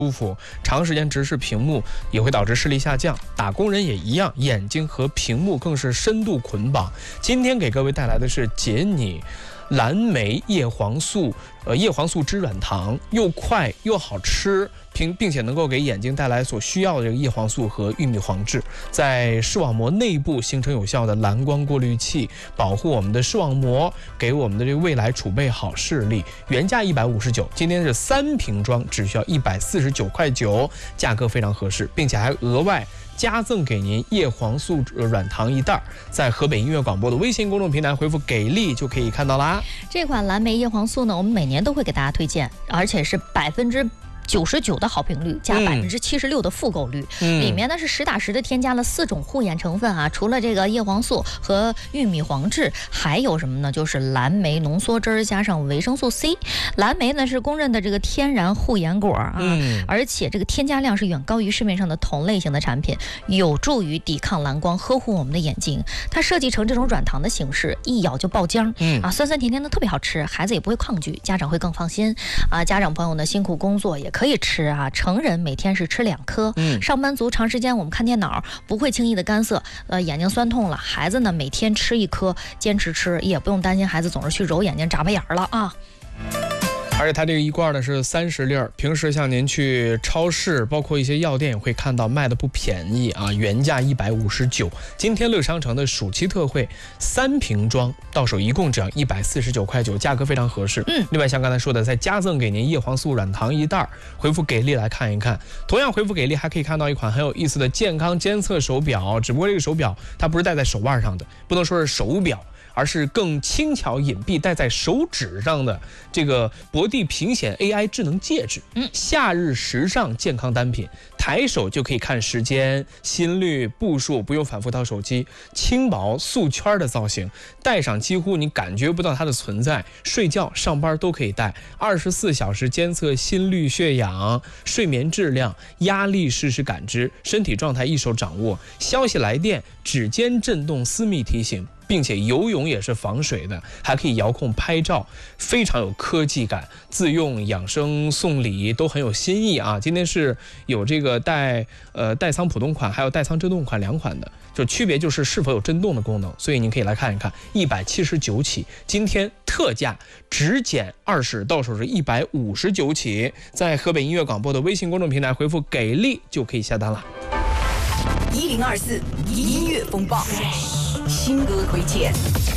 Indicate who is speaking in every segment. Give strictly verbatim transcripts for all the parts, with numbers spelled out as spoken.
Speaker 1: 舒服，长时间直视屏幕也会导致视力下降。打工人也一样，眼睛和屏幕更是深度捆绑。今天给各位带来的是杰尼蓝莓叶黄素，呃，叶黄素汁软糖，又快又好吃，并并且能够给眼睛带来所需要的这个叶黄素和玉米黄质，在视网膜内部形成有效的蓝光过滤器，保护我们的视网膜，给我们的这个未来储备好视力。原价一百五十九，今天是三瓶装，只需要一百四十九块九，价格非常合适，并且还额外加赠给您叶黄素软糖一袋，在河北音乐广播的微信公众平台回复给力就可以看到啦。
Speaker 2: 这款蓝莓叶黄素呢，我们每年都会给大家推荐，而且是百分之九十九的好评率加百分之七十六的复购率，嗯、里面呢是实打实的添加了四种护眼成分啊，除了这个叶黄素和玉米黄质，还有什么呢？就是蓝莓浓缩汁加上维生素 C。蓝莓呢是公认的这个天然护眼果啊，嗯、而且这个添加量是远高于市面上的同类型的产品，有助于抵抗蓝光，呵护我们的眼睛。它设计成这种软糖的形式，一咬就爆浆，嗯、啊，酸酸甜甜的特别好吃，孩子也不会抗拒，家长会更放心啊。家长朋友呢辛苦工作也可以。可以吃啊，成人每天是吃两颗。嗯，上班族长时间我们看电脑不会轻易的干涩，呃，眼睛酸痛了。孩子呢每天吃一颗，坚持吃，也不用担心孩子总是去揉眼睛、眨巴眼了啊。
Speaker 1: 而且它这个一罐呢是三十粒儿，平时像您去超市，包括一些药店也会看到卖的不便宜啊，原价一百五十九。今天乐商城的暑期特惠，三瓶装到手一共只要一百四十九块九，价格非常合适。嗯，另外像刚才说的，再加赠给您叶黄素软糖一袋，回复给力来看一看。同样回复给力还可以看到一款很有意思的健康监测手表，只不过这个手表它不是戴在手腕上的，不能说是手表，而是更轻巧隐蔽戴在手指上的这个博地平显 A I 智能戒指，嗯，夏日时尚健康单品，抬手就可以看时间、心率、步数，不用反复掏手机，轻薄素圈的造型，戴上几乎你感觉不到它的存在，睡觉、上班都可以戴，二十四小时监测心率、血氧、睡眠质量、压力实时感知，身体状态一手掌握，消息来电、指尖震动私密提醒。并且游泳也是防水的，还可以遥控拍照，非常有科技感。自用、养生、送礼都很有新意啊！今天是有这个带呃带仓普通款，还有带仓震动款两款的，就区别就是是否有震动的功能，所以您可以来看一看，一百七十九起，今天特价只减二十，到手是一百五十九起，在河北音乐广播的微信公众平台回复给力就可以下单了。
Speaker 3: 一零二四音乐风暴。新歌推荐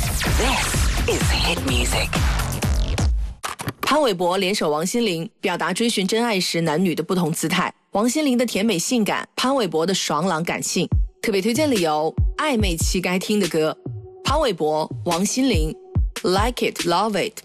Speaker 3: ，This is hit music。潘玮柏联手王心凌，表达追寻真爱时男女的不同姿态。王心凌的甜美性感，潘玮柏的爽朗感性。特别推荐理由：暧昧期该听的歌。潘玮柏、王心凌 ，Like It Love It。